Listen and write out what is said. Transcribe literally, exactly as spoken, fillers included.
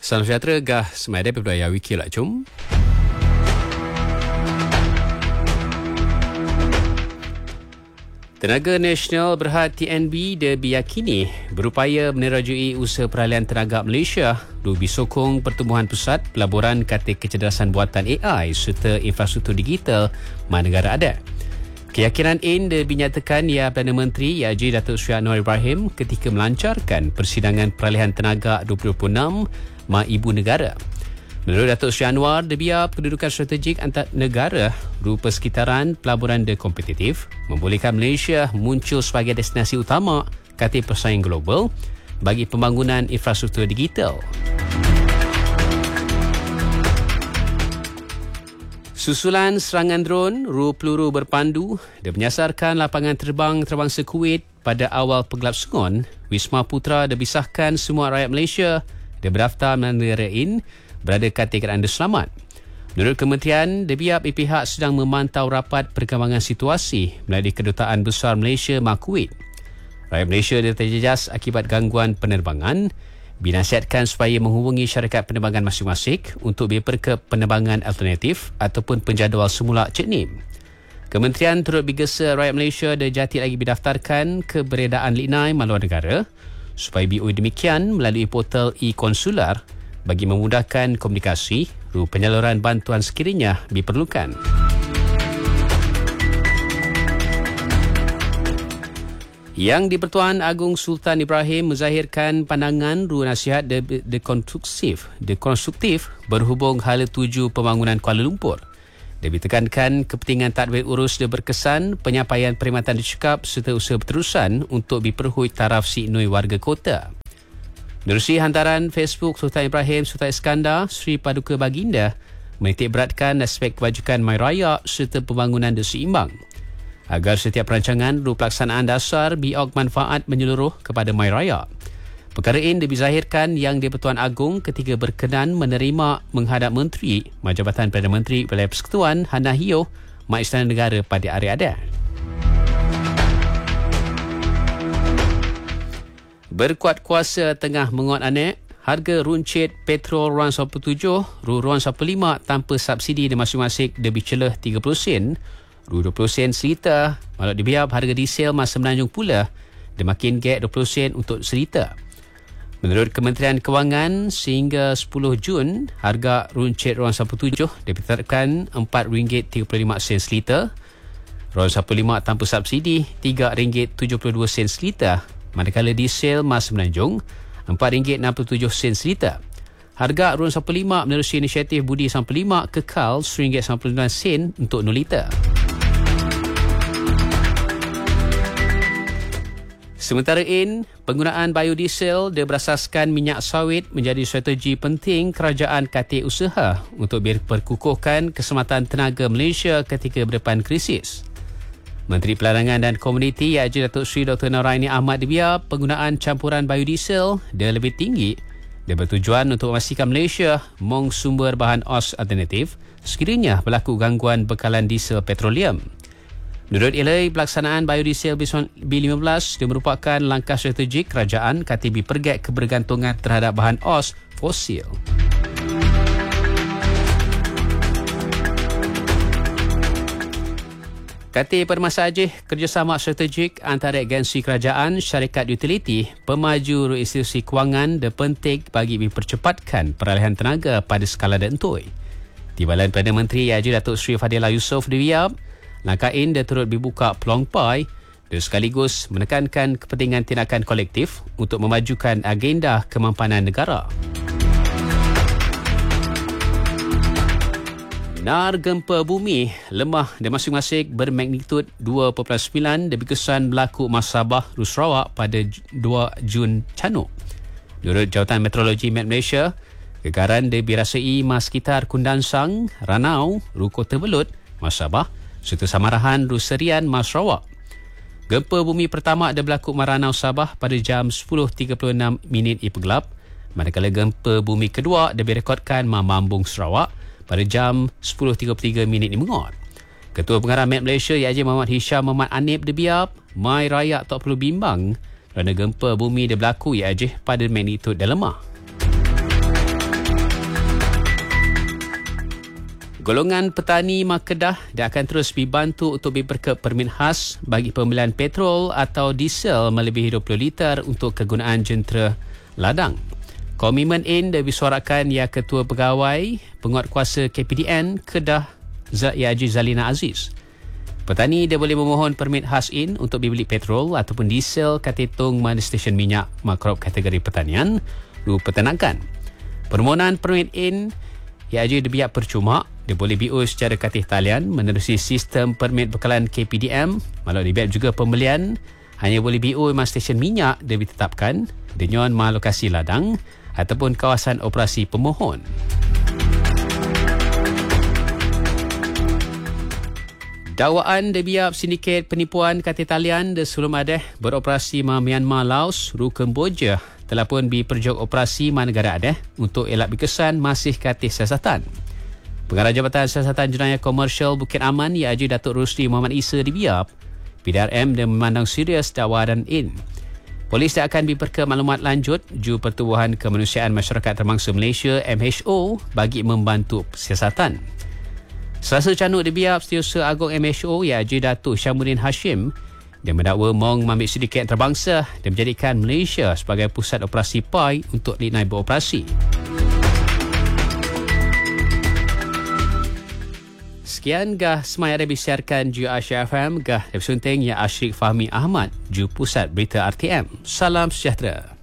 Salam sejahtera gah semada pebudaya wiki lak cum. Tenaga Nasional Berhad T N B diyakini berupaya menerajui usaha peralihan tenaga Malaysia untuk disokong pertumbuhan pusat pelaburan kata kecerdasan buatan A I serta infrastruktur digital mana negara ada. Keyakinan ini dinyatakan ya Perdana Menteri Y J Datuk Seri Anwar Ibrahim ketika melancarkan persidangan peralihan tenaga dua ribu dua puluh enam Ma Ibu Negara. Menurut Datuk Seri Anwar, debiar kedudukan strategik antar negara rupa sekitaran pelaburan de kompetitif membolehkan Malaysia muncul sebagai destinasi utama kata persaing global bagi pembangunan infrastruktur digital. Susulan serangan dron ru peluru berpandu dan menyasarkan lapangan terbang terbangsa Kuwait pada awal Pegelap Sengon, Wisma Putra dibisahkan semua rakyat Malaysia dan berdaftar negara in berada kata keadaan selamat. Menurut Kementerian, debiar pihak sedang memantau rapat perkembangan situasi melalui Kedutaan Besar Malaysia Ma Kuwait. Rakyat Malaysia yang terjejas akibat gangguan penerbangan dinasihatkan supaya menghubungi syarikat penerbangan masing-masing untuk berperka penerbangan alternatif ataupun penjadual semula ceknim. Kementerian turut bergesa rakyat Malaysia dan jati lagi didaftarkan keberadaan linai maluan negara supaya B O demikian melalui portal e-konsular bagi memudahkan komunikasi ru penyaluran bantuan sekiranya diperlukan. Yang di-Pertuan Agong Sultan Ibrahim menzahirkan pandangan ru nasihat dekonstruktif de dekonstruktif berhubung hala tuju pembangunan Kuala Lumpur. Dia ditekankan kepentingan tadbir urus dan berkesan penyampaian perkhidmatan dicekap serta usaha berterusan untuk diperhui taraf sinoi warga kota. Menerusi hantaran Facebook Sultan Ibrahim Sultan Iskandar Sri Paduka Baginda menitik beratkan aspek kebajikan mai raya serta pembangunan yang seimbang agar setiap perancangan ru pelaksanaan dasar biok manfaat menyeluruh kepada mai raya. Perkara ini dibizahirkan yang di-Pertuan Agong ketika berkenan menerima menghadap Menteri Majabatan Perdana Menteri Wilayah Persekutuan Hannah Hio Mak Istana Negara pada hari ada. Berkuat kuasa tengah menguat anek, harga runcit petrol RON satu tujuh, RON satu lima tanpa subsidi di masing-masing lebih celah tiga puluh sen, dua puluh sen seliter. Walau dibiar harga diesel masa menanjung pula, dia makin gap dua puluh sen untuk seliter. Menurut Kementerian Kewangan, sehingga sepuluh Jun, harga runcit RON satu tujuh ditetapkan empat ringgit tiga puluh lima sen seliter, RON satu lima tanpa subsidi tiga ringgit tujuh puluh dua sen seliter, manakala diesel masa menanjung empat ringgit enam puluh tujuh sen seliter. Harga RON satu lima menerusi inisiatif Budi satu lima kekal satu ringgit sembilan puluh sembilan sen untuk nol liter. Sementara ini, penggunaan biodiesel dia berasaskan minyak sawit menjadi strategi penting kerajaan kata usaha untuk berperkukuhkan keselamatan tenaga Malaysia ketika berdepan krisis. Menteri Pelarangan dan Komuniti Y J Datuk Seri Doktor Noraini Ahmad dibiar penggunaan campuran biodiesel dia lebih tinggi dan bertujuan untuk memastikan Malaysia mong sumber bahan os alternatif sekiranya berlaku gangguan bekalan diesel petroleum. Menurut Ilai, pelaksanaan biodiesel B lima belas dia merupakan langkah strategik kerajaan kata dipergat kebergantungan terhadap bahan os fosil. Kata Permasa Aceh, kerjasama strategik antara agensi kerajaan, syarikat utiliti, pemaju institusi kewangan dan penting bagi dipercepatkan peralihan tenaga pada skala dentoi. Timbalan Perdana Menteri Y J Datuk Seri Fadilah Yusof dibiar, langkah ini dia turut dibuka peluang pai dan sekaligus menekankan kepentingan tindakan kolektif untuk memajukan agenda kemampanan negara. Nar gempa bumi lemah dan masing-masing bermagnitud dua perpuluhan sembilan dan berkesan berlaku Mas Sabah, Sarawak pada dua Jun Canuk. Menurut Jawatan Meteorologi Malaysia, gegaran dirasai mas sekitar Kundansang, Ranau, Ru Kota Belud, Mas Sabah serta Samarahan, Ru Serian, Mas Sarawak. Gempa bumi pertama ada berlaku Maranau, Sabah pada jam sepuluh tiga puluh enam minit I Pegelap, manakala gempa bumi kedua direkodkan Mambung, Sarawak pada jam sepuluh tiga puluh tiga minit I Mengot. Ketua Pengarah Met Malaysia Y J Muhammad Hisham Muhammad Anib dibiar, mai rakyat tak perlu bimbang kerana gempa bumi dia berlaku Y J pada magnitud dan lemah. Golongan petani Makedah dia akan terus dibantu untuk diberi permit khas bagi pembelian petrol atau diesel melebihi dua puluh liter untuk kegunaan jentera ladang. Komitmen ini disuarakan ya Ketua Pegawai Penguatkuasa K P D N Kedah Ya Haji Zalina Aziz. Petani dia boleh memohon permit khas in untuk dibeli petrol ataupun diesel katitung mana stesen minyak makrop kategori pertanian lu peternakan. Permohonan permit in Ya Haji dibiak percuma. Dia boleh B O secara katih talian menerusi sistem permit bekalan K P D M. Malah dibiak juga pembelian hanya boleh B O mas stesen minyak dia ditetapkan dengan mah lokasi ladang ataupun kawasan operasi pemohon. Dakwaan debiap sindiket penipuan katih talian de sebelum adeh beroperasi ma Myanmar, Laos, ru Kemboja telah pun diperjok operasi ma negara adeh untuk elak berkesan masih katih siasatan. Pengarah Jabatan Siasatan Jenayah Komersial Bukit Aman Ya Haji Datuk Rusdi Muhammad Isa dibiap, P D R M dan memandang serius dakwaan in. Polis dia akan diperka maklumat lanjut ju Pertubuhan Kemanusiaan Masyarakat Terbangsa Malaysia M H O bagi membantu siasatan. Selasa canuk dibiap Setiausaha Agong M H O Ya Haji Datuk Syamuddin Hashim dia mendakwa Mong mengambil sindiket antarabangsa dan menjadikan Malaysia sebagai pusat operasi P A I untuk dinai beroperasi. Sekian gah semai ada disiarkan Ju Asia F M gah dari sunting Ya Asyik Fahmi Ahmad Ju Pusat Berita R T M. Salam sejahtera.